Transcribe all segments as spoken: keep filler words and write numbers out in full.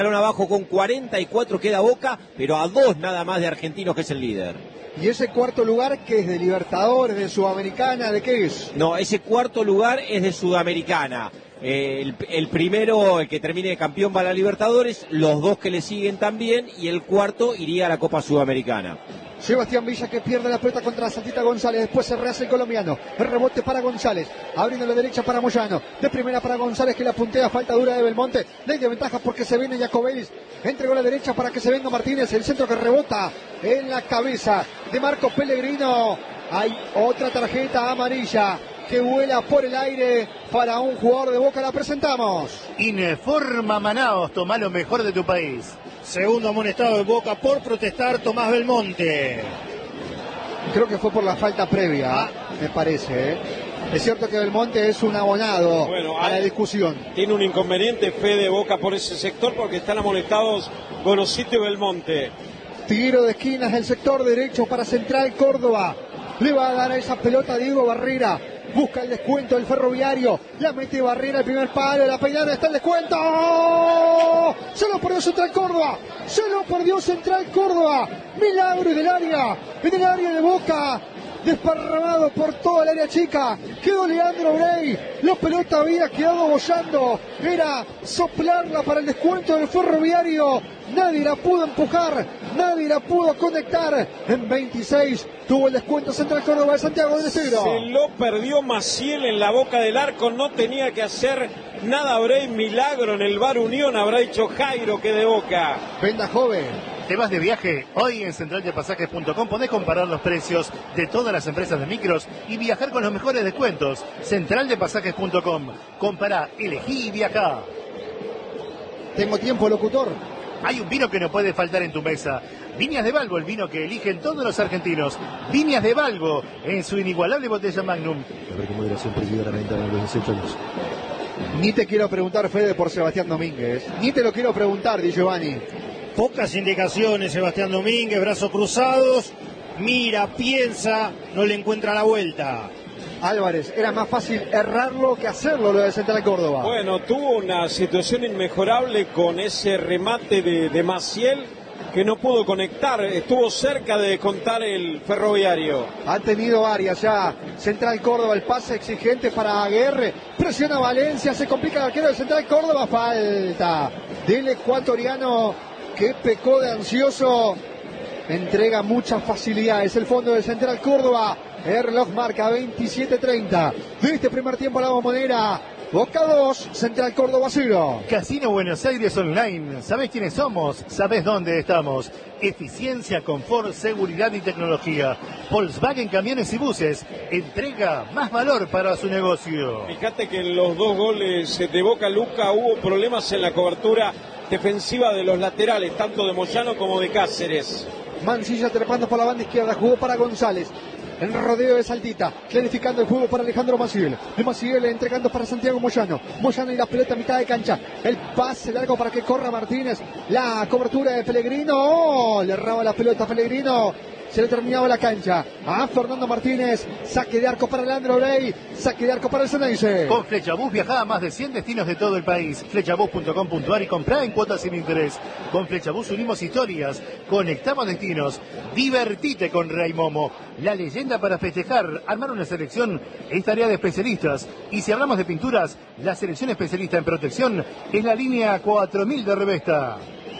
Abajo con cuarenta y cuatro queda Boca, pero a dos nada más de Argentinos, que es el líder. ¿Y ese cuarto lugar qué es? ¿De Libertadores, de Sudamericana, de qué es? No, ese cuarto lugar es de Sudamericana. Eh, el, el primero, el que termine de campeón, va a la Libertadores, los dos que le siguen también, y el cuarto iría a la Copa Sudamericana. Sebastián Villa, que pierde la pelota contra Santita González, después se rehace el colombiano, el rebote para González, abriendo la derecha para Moyano, de primera para González, que la puntea, falta dura de Belmonte, ley de ventaja porque se viene Jacobelis, entregó la derecha para que se venga Martínez, el centro que rebota en la cabeza de Marcos Pellegrino. Hay otra tarjeta amarilla que vuela por el aire para un jugador de Boca. La presentamos. Informa Manaos, toma lo mejor de tu país. Segundo amonestado de Boca por protestar, Tomás Belmonte. Creo que fue por la falta previa, ah. me parece. ¿eh? Es cierto que Belmonte es un abonado bueno, a la discusión. Tiene un inconveniente Fede Boca por ese sector porque están amonestados Gorosito y Belmonte. Tiro de esquinas del sector derecho para Central Córdoba. Le va a dar a esa pelota a Diego Barrera. Busca el descuento del Ferroviario. La mete Barrera, el primer palo. La peinada, está el descuento. ¡Oh! Se lo perdió Central Córdoba. Se lo perdió Central Córdoba. Milagro en el área. En el área de Boca. Desparramado por toda el área chica. Quedó Leandro Brey. La pelota había quedado bollando. Era soplarla para el descuento del Ferroviario. Nadie la pudo empujar. Nadie la pudo conectar. En veintiséis tuvo el descuento Central Córdoba de Santiago del Estero. Se lo perdió Maciel en la boca del arco. No tenía que hacer nada Brey. Milagro en el Bar Unión. Habrá dicho Jairo que de Boca. Venda joven. ¿Te vas de viaje? Hoy en central de pasajes punto com podés comparar los precios de todas las empresas de micros y viajar con los mejores descuentos. central de pasajes punto com. Compará, elegí y viajá. Tengo tiempo, locutor. Hay un vino que no puede faltar en tu mesa. Viñas de Balbo, el vino que eligen todos los argentinos. Viñas de Balbo, en su inigualable botella Magnum. A ver cómo moderación prohibida la venta de los dieciocho años. Ni te quiero preguntar, Fede, por Sebastián Domínguez. Ni te lo quiero preguntar, Di Giovanni. Pocas indicaciones, Sebastián Domínguez, brazos cruzados, mira, piensa, no le encuentra la vuelta. Álvarez, era más fácil errarlo que hacerlo lo de Central Córdoba. Bueno, tuvo una situación inmejorable con ese remate de, de Maciel que no pudo conectar, estuvo cerca de contar el Ferroviario. Ha tenido varias ya Central Córdoba, el pase exigente para Aguerre, presiona Valencia, se complica el arquero de Central Córdoba, falta del ecuatoriano que pecó de ansioso, entrega muchas facilidades el fondo de Central Córdoba. El reloj marca veintisiete treinta de este primer tiempo a la Bombonera. Boca dos, Central Córdoba cero. Casino Buenos Aires Online. ¿Sabés quiénes somos? ¿Sabés dónde estamos? Eficiencia, confort, seguridad y tecnología. Volkswagen Camiones y Buses. Entrega más valor para su negocio. Fíjate que en los dos goles de Boca, Luca, hubo problemas en la cobertura defensiva de los laterales, tanto de Moyano como de Cáceres. Mancilla trepando por la banda izquierda, jugó para González. El rodeo de Saltita, clarificando el juego para Alejandro Maciel. De Maciel entregando para Santiago Moyano. Moyano y la pelota a mitad de cancha. El pase largo para que corra Martínez. La cobertura de Pellegrino. Oh, le erraba la pelota a Pellegrino. Se le terminaba la cancha a Fernando Martínez. Saque de arco para Leandro Brey. Saque de arco para el Ceneice. Con Flechabús viajá a más de cien destinos de todo el país. Flechabús punto com punto ar y comprá en cuotas sin interés. Con Flechabús unimos historias, conectamos destinos. Divertite con Rey Momo. La leyenda para festejar. Armar una selección es tarea de especialistas. Y si hablamos de pinturas, la selección especialista en protección es la línea cuatro mil de Revesta.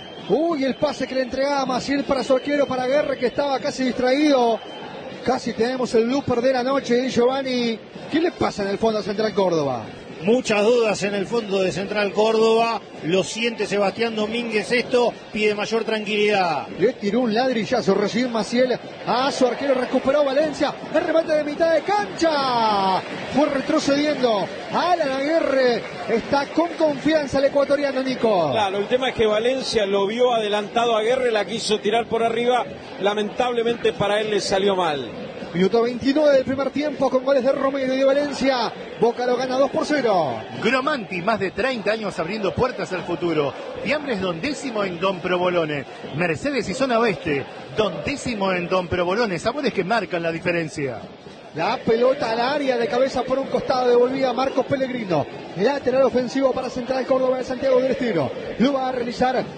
Uy, el pase que le entregaba Maciel para su arquero, para Aguerre, que estaba casi distraído. Casi tenemos el blooper de la noche, Giovanni. ¿Qué le pasa en el fondo a Central Córdoba? Muchas dudas en el fondo de Central Córdoba. Lo siente Sebastián Domínguez esto. Pide mayor tranquilidad. Le tiró un ladrillazo recién Maciel a su arquero. Recuperó Valencia. El remate de mitad de cancha. Fue retrocediendo. Alan Aguerre está con confianza el ecuatoriano, Nico. Claro, el tema es que Valencia lo vio adelantado a Aguerre. La quiso tirar por arriba. Lamentablemente para él le salió mal. Minuto veintinueve del primer tiempo con goles de Romero y de Valencia. Boca lo gana dos por cero. Gromanti, más de treinta años abriendo puertas al futuro. Fiambres Don Décimo en Don Provolone. Mercedes y Zona Oeste. Don Décimo en Don Provolone. Sabores que marcan la diferencia. La pelota al área, de cabeza por un costado, devolvía Marcos Pellegrino. Lateral ofensivo para Central Córdoba de Santiago del Estero. Lo va a realizar